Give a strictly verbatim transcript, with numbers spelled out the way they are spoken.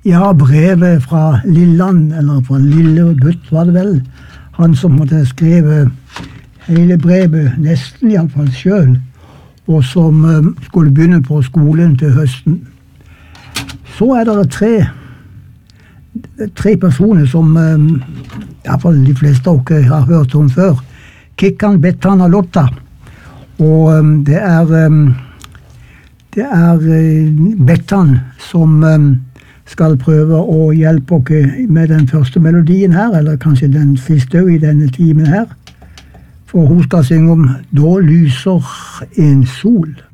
Ja, brevet fra Lilland, eller fra Lillebutt var det vel. Han som hadde skrevet hele brevet, nesten i alle fall selv, og som um, skulle begynne på skolen til høsten. Så er det tre, tre personer som um, i alle fall de fleste av dere har hørt om før. Kikkan, Bettan og Lotta. Og um, det er, um, det er uh, Bettan som um, skal prøve å hjelpe dere med den første melodien her, eller kanskje den siste i denne timen her. For hun skal synge om «Da lyser en sol».